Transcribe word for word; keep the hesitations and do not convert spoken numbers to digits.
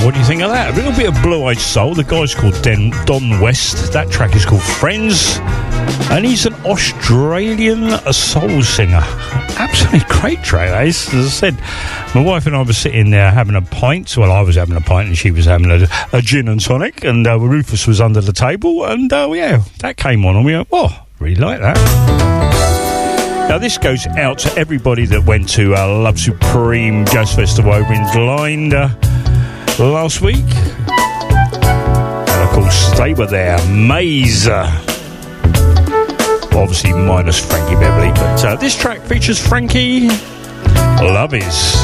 what do you think of that? A little bit of Blue Eyed Soul. The guy's called Den- Don West. That track is called Friends. And he's an Australian soul singer. Absolutely great track, that is. As I said, my wife and I were sitting there having a pint. Well, I was having a pint and she was having a, a gin and tonic. And uh, Rufus was under the table. And, uh, yeah, that came on. And we went, oh, really like that. Now, this goes out to everybody that went to uh, Love Supreme Jazz Festival over in Glynde uh, last week. And, of course, they were there. Maze. Obviously, minus Frankie Beverly. But uh, this track features Frankie. Love Is.